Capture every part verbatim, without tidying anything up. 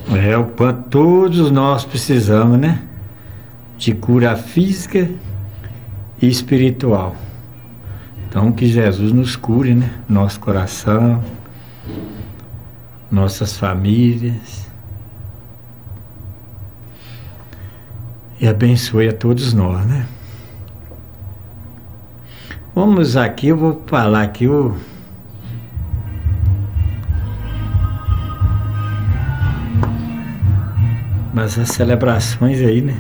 É o quanto todos nós precisamos, né? De cura física e espiritual. Então que Jesus nos cure, né? Nosso coração, nossas famílias. E abençoe a todos nós, né? Vamos aqui, eu vou falar aqui o mas as celebrações aí, né?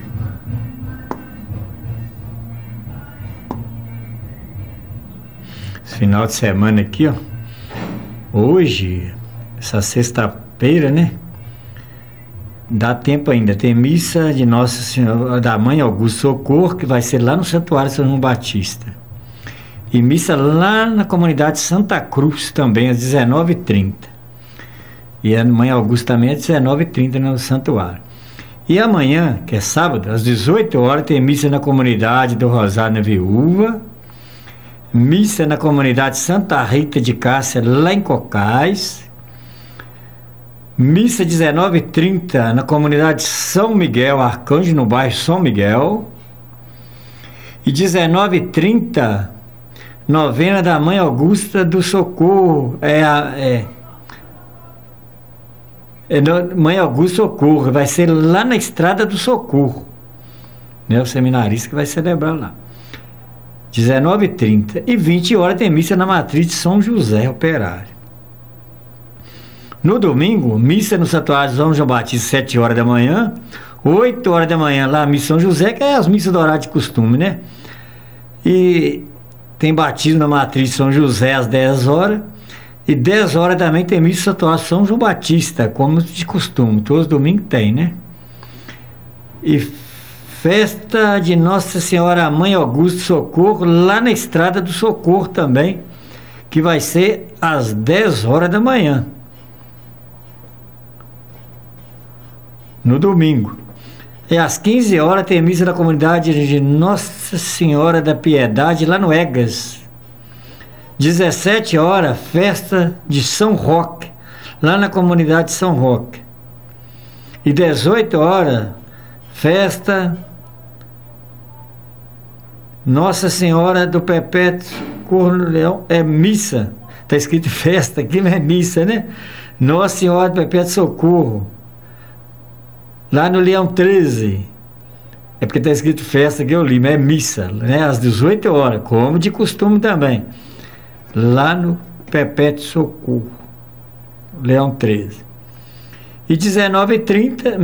Esse final de semana aqui, ó. Hoje, essa sexta-feira, né? Dá tempo ainda. Tem missa de Nossa Senhora da Mãe Augusto Socorro, que vai ser lá no Santuário São João Batista. E missa lá na comunidade Santa Cruz também, às dezenove e trinta. E a Mãe Augusta também às dezenove e trinta no Santuário. E amanhã, que é sábado, às dezoito horas, tem missa na comunidade do Rosário na Viúva, missa na comunidade Santa Rita de Cássia, lá em Cocais, missa dezenove e trinta na comunidade São Miguel, Arcanjo, no bairro São Miguel, e dezenove e trinta, novena da Mãe Augusta do Socorro, é a... É, É Mãe Augusto Socorro, vai ser lá na Estrada do Socorro, né? O seminarista que vai celebrar lá. dezenove e trinta e vinte horas tem missa na matriz de São José Operário. No domingo, missa no Santuário São João Batista, sete horas da manhã, oito horas da manhã lá, missa São José, que é as missas do horário de costume, né? E tem batismo na matriz de São José às dez horas. E dez horas também tem missa Santuário São João Batista, como de costume, todos os domingos tem, né? E festa de Nossa Senhora Mãe Augusto Socorro, lá na Estrada do Socorro também, que vai ser às dez horas da manhã, no domingo. E às quinze horas tem missa da comunidade de Nossa Senhora da Piedade, lá no Egas. dezessete horas, festa de São Roque, lá na comunidade de São Roque. E dezoito horas, festa Nossa Senhora do Perpétuo Socorro do Leão, é missa. Está escrito festa aqui, mas é missa, né? Nossa Senhora do Perpétuo Socorro, lá no Leão treze. É porque está escrito festa que eu li, mas é missa, né? Às dezoito horas, como de costume também. Lá no Perpétuo Socorro, Leão treze. E dezenove e trinta,